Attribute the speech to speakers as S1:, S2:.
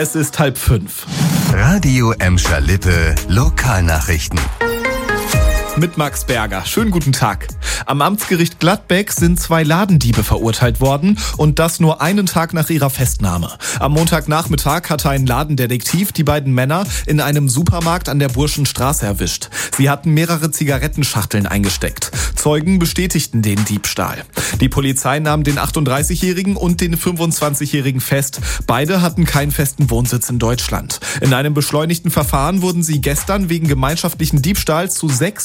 S1: Es ist 4:30.
S2: Radio Emscher Lippe, Lokalnachrichten.
S1: Mit Max Berger. Schönen guten Tag. Am Amtsgericht Gladbeck sind 2 Ladendiebe verurteilt worden und das nur einen Tag nach ihrer Festnahme. Am Montagnachmittag hatte ein Ladendetektiv die beiden Männer in einem Supermarkt an der Burschenstraße erwischt. Sie hatten mehrere Zigarettenschachteln eingesteckt. Zeugen bestätigten den Diebstahl. Die Polizei nahm den 38-Jährigen und den 25-Jährigen fest. Beide hatten keinen festen Wohnsitz in Deutschland. In einem beschleunigten Verfahren wurden sie gestern wegen gemeinschaftlichen Diebstahls zu 6